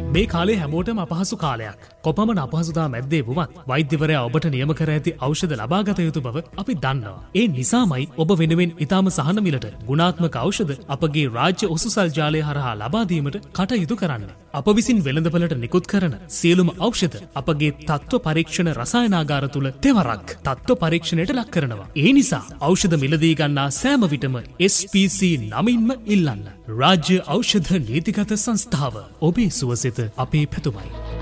මේ කාලේ හැමෝටම අපහසු කාලයක්. කොපමණ අපහසුතා මැද්දේ වුවත් වෛද්‍යවරයා ඔබට නියම කර ඇති ඖෂධ ලබාගත යුතු බව අපි දන්නවා. ඒ නිසාමයි ඔබ වෙනුවෙන් ඊටම සහන මිලට ගුණාත්මක ඖෂධ අපගේ රාජ්‍ය ඔසුසල් ජාලය හරහා ලබා දීමට කටයුතු කරන්නේ. අප විසින් වෙළඳපළට නිකුත් කරන සියලුම ඖෂධ අපගේ තත්ත්ව පරීක්ෂණ රසායනාගාර තුල තෙවරක් තත්ත්ව පරීක්ෂණයට ලක් කරනවා. ඒ නිසා ඖෂධ මිලදී ගන්නා සෑම විටම SPC නමින්ම ඉල්ලන්න. රාජ්‍ය ඖෂධ නීතිගත සංස්ථාව. ඔබේ සුවසිත අපේ පැතුමයි.